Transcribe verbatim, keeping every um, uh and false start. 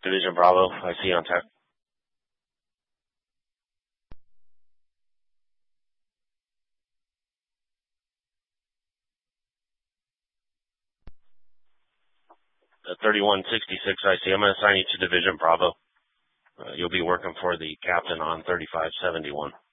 Division Bravo. I see you on tech. Uh, thirty-one sixty-six, I see. I'm going to assign you to Division Bravo. Uh, you'll be working for the captain on thirty-five seventy-one.